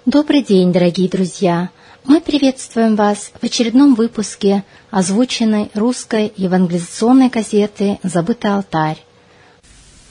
Добрый день, дорогие друзья! Мы приветствуем вас в очередном выпуске озвученной русской евангелизационной газеты «Забытый алтарь».